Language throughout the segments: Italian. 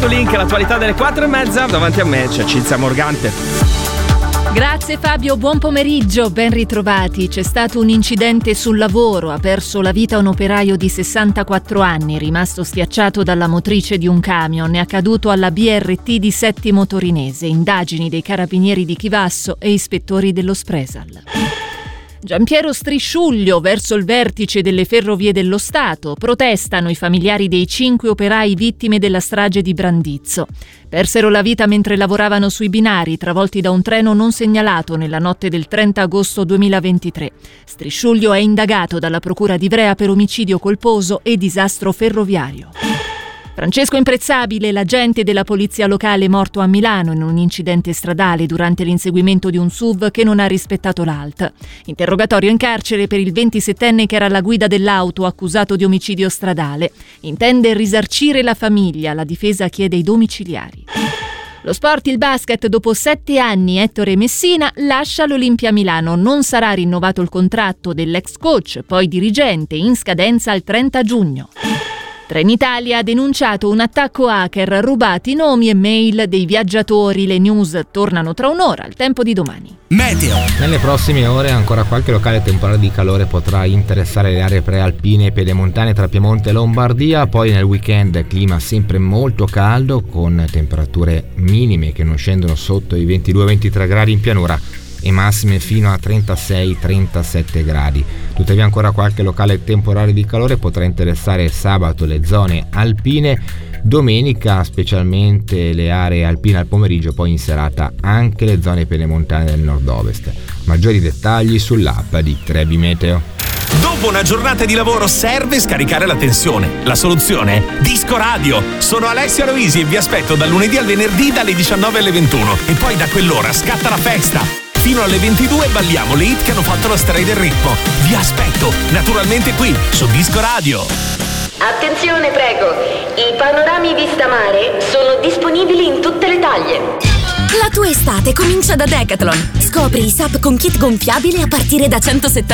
Link, l'attualità delle 4:30. Davanti a me c'è Cinzia Morgante. Grazie Fabio, buon pomeriggio, ben ritrovati. C'è stato un incidente sul lavoro, ha perso la vita un operaio di 64 anni, rimasto schiacciato dalla motrice di un camion. È accaduto alla BRT di Settimo Torinese. Indagini dei carabinieri di Chivasso e ispettori dello Spresal. Giampiero Strisciuglio verso il vertice delle Ferrovie dello Stato. Protestano i familiari dei 5 operai vittime della strage di Brandizzo. Persero la vita mentre lavoravano sui binari, travolti da un treno non segnalato nella notte del 30 agosto 2023. Strisciuglio è indagato dalla Procura di Ivrea per omicidio colposo e disastro ferroviario. Francesco Imprezzabile, l'agente della polizia locale morto a Milano in un incidente stradale durante l'inseguimento di un SUV che non ha rispettato l'ALT. Interrogatorio in carcere per il 27enne che era alla guida dell'auto accusato di omicidio stradale. Intende risarcire la famiglia, la difesa chiede i domiciliari. Lo sport, il basket, dopo 7 anni Ettore Messina lascia l'Olimpia Milano. Non sarà rinnovato il contratto dell'ex coach, poi dirigente, in scadenza al 30 giugno. Trenitalia ha denunciato un attacco hacker, rubati nomi e mail dei viaggiatori. Le news tornano tra un'ora, al tempo di domani. Meteo. Nelle prossime ore ancora qualche locale temporale di calore potrà interessare le aree prealpine e pedemontane tra Piemonte e Lombardia. Poi nel weekend clima sempre molto caldo con temperature minime che non scendono sotto i 22-23 gradi in pianura e massime fino a 36-37 gradi. Tuttavia ancora qualche locale temporale di calore potrà interessare sabato le zone alpine, domenica specialmente le aree alpine al pomeriggio, poi in serata anche le zone pedemontane del nord-ovest. Maggiori dettagli sull'app di Trebi Meteo. Dopo una giornata di lavoro serve scaricare la tensione. La soluzione? Disco Radio. Sono Alessia Loisi e vi aspetto dal lunedì al venerdì dalle 19 alle 21 e poi da quell'ora scatta la festa. Fino alle 22 balliamo le hit che hanno fatto la storia del ritmo. Vi aspetto, naturalmente qui, su Disco Radio. Attenzione, prego. I panorami vista mare sono disponibili in tutte le taglie. La tua estate comincia da Decathlon. Scopri i SUP con kit gonfiabile a partire da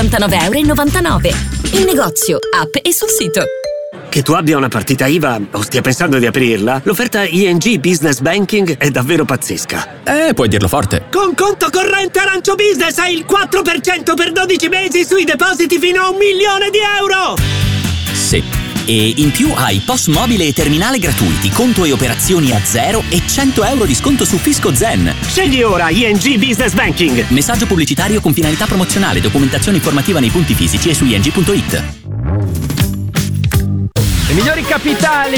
€179,99. In negozio, app e sul sito. Che tu abbia una partita IVA o stia pensando di aprirla, l'offerta ING Business Banking è davvero pazzesca. Puoi dirlo forte. Con conto corrente Arancio Business hai il 4% per 12 mesi sui depositi fino a €1.000.000! Sì. E in più hai POS mobile e terminale gratuiti, conto e operazioni a zero e €100 di sconto su Fisco Zen. Scegli ora ING Business Banking. Messaggio pubblicitario con finalità promozionale, documentazione informativa nei punti fisici e su ing.it. Le migliori capitali